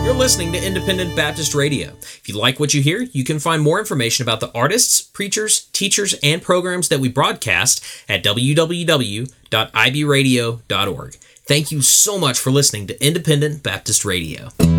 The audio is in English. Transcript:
You're listening to Independent Baptist Radio. If you like what you hear, you can find more information about the artists, preachers, teachers, and programs that we broadcast at www.ibradio.org. Thank you so much for listening to Independent Baptist Radio.